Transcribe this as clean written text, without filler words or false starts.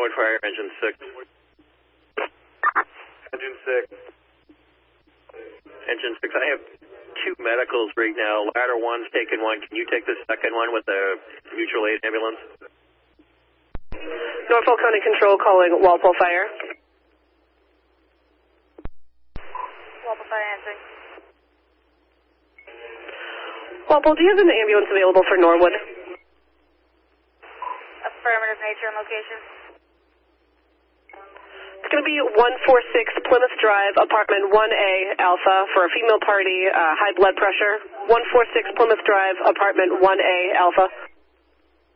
Norwood Fire, Engine 6. Engine 6. Engine 6, I have 2 medicals right now. Ladder 1's taking one. Can you take the second one with the mutual aid ambulance? Norfolk County Control calling Walpole Fire. Walpole Fire answering. Walpole, do you have an ambulance available for Norwood? Affirmative, nature and location. It's going to be 146 Plymouth Drive, apartment 1A, Alpha, for a female party, high blood pressure. 146 Plymouth Drive, apartment 1A, Alpha.